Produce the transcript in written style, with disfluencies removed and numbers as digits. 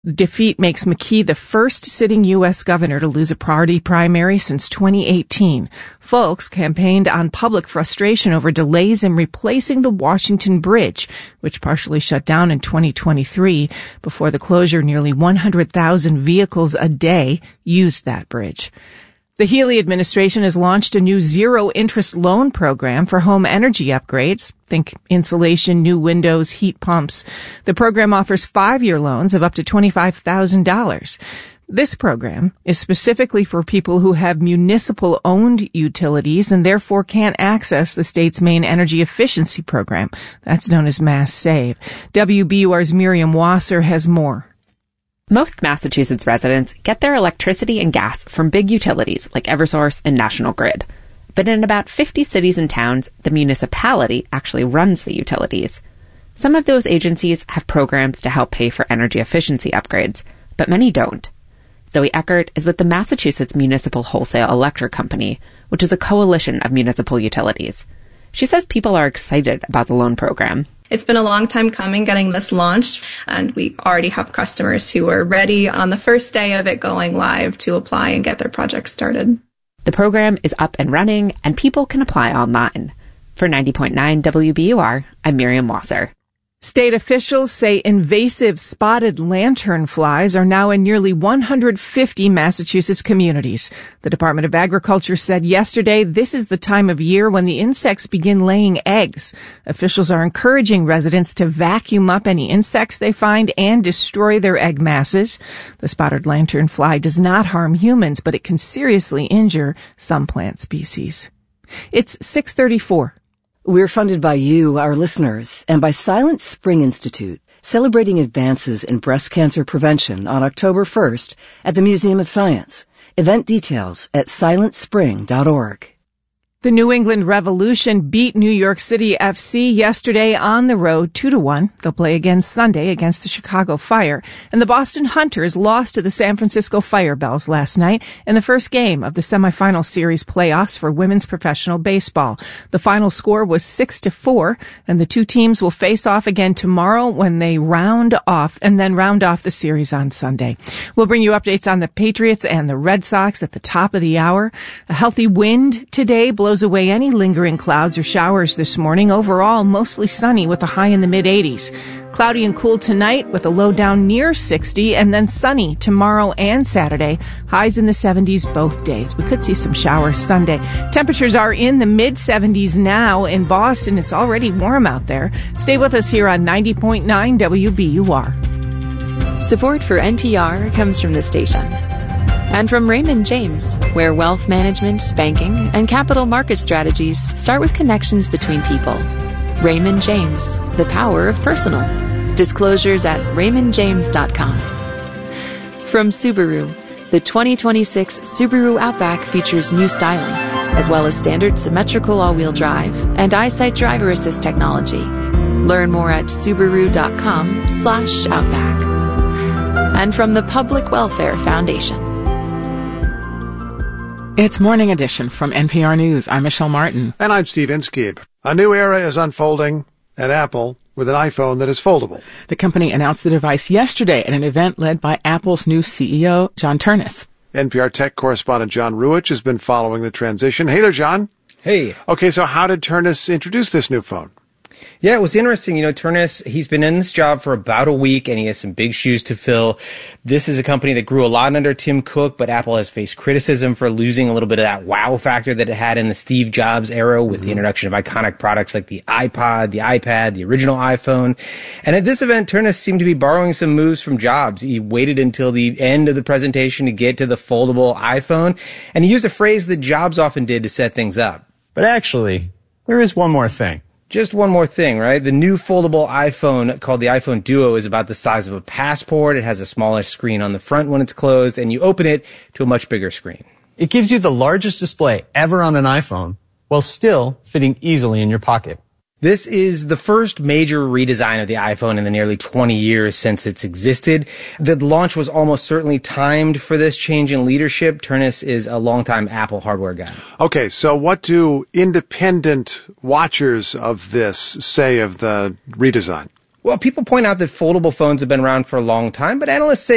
The defeat makes McKee the first sitting U.S. governor to lose a party primary since 2018. Folks campaigned on public frustration over delays in replacing the Washington Bridge, which partially shut down in 2023. Before the closure, nearly 100,000 vehicles a day used that bridge. The Healey administration has launched a new zero-interest loan program for home energy upgrades. Think insulation, new windows, heat pumps. The program offers 5-year loans of up to $25,000. This program is specifically for people who have municipal-owned utilities and therefore can't access the state's main energy efficiency program. That's known as Mass Save. WBUR's Miriam Wasser has more. Most Massachusetts residents get their electricity and gas from big utilities like Eversource and National Grid. But in about 50 cities and towns, the municipality actually runs the utilities. Some of those agencies have programs to help pay for energy efficiency upgrades, but many don't. Zoe Eckert is with the Massachusetts Municipal Wholesale Electric Company, which is a coalition of municipal utilities. She says people are excited about the loan program. It's been a long time coming getting this launched, and we already have customers who are ready on the first day of it going live to apply and get their projects started. The program is up and running, and people can apply online. For 90.9 WBUR, I'm Miriam Wasser. State officials say invasive spotted lanternflies are now in nearly 150 Massachusetts communities. The Department of Agriculture said yesterday this is the time of year when the insects begin laying eggs. Officials are encouraging residents to vacuum up any insects they find and destroy their egg masses. The spotted lanternfly does not harm humans, but it can seriously injure some plant species. It's 6:34. We're funded by you, our listeners, and by Silent Spring Institute, celebrating advances in breast cancer prevention on October 1st at the Museum of Science. Event details at silentspring.org. The New England Revolution beat New York City FC yesterday on the road 2-1. They'll play again Sunday against the Chicago Fire. And the Boston Hunters lost to the San Francisco Firebells last night in the first game of the semifinal series playoffs for women's professional baseball. The final score was 6-4, and the two teams will face off again tomorrow when they round off the series on Sunday. We'll bring you updates on the Patriots and the Red Sox at the top of the hour. A healthy wind today blows away any lingering clouds or showers this morning. Overall, mostly sunny with a high in the mid-80s. Cloudy and cool tonight with a low down near 60, and then sunny tomorrow and Saturday. Highs in the 70s both days. We could see some showers Sunday. Temperatures are in the mid-70s now. In Boston, it's already warm out there. Stay with us here on 90.9 WBUR. Support for NPR comes from the station. And from Raymond James, where wealth management, banking, and capital market strategies start with connections between people. Raymond James, the power of personal. Disclosures at raymondjames.com. From Subaru, the 2026 Subaru Outback features new styling, as well as standard symmetrical all-wheel drive and EyeSight driver assist technology. Learn more at subaru.com/outback. And from the Public Welfare Foundation. It's Morning Edition from NPR News. I'm Michelle Martin. And I'm Steve Inskeep. A new era is unfolding at Apple with an iPhone that is foldable. The company announced the device yesterday at an event led by Apple's new CEO, John Ternus. NPR tech correspondent John Ruwitch has been following the transition. Hey there, John. Hey. Okay, so how did Ternus introduce this new phone? Yeah, it was interesting. Ternus, he's been in this job for about a week, and he has some big shoes to fill. This is a company that grew a lot under Tim Cook, but Apple has faced criticism for losing a little bit of that wow factor that it had in the Steve Jobs era with the introduction of iconic products like the iPod, the iPad, the original iPhone. And at this event, Ternus seemed to be borrowing some moves from Jobs. He waited until the end of the presentation to get to the foldable iPhone, and he used a phrase that Jobs often did to set things up. But actually, there is one more thing. Just one more thing, right? The new foldable iPhone called the iPhone Duo is about the size of a passport. It has a smaller screen on the front when it's closed, and you open it to a much bigger screen. It gives you the largest display ever on an iPhone while still fitting easily in your pocket. This is the first major redesign of the iPhone in the nearly 20 years since it's existed. The launch was almost certainly timed for this change in leadership. Ternus is a longtime Apple hardware guy. Okay, so what do independent watchers of this say of the redesign? Well, people point out that foldable phones have been around for a long time, but analysts say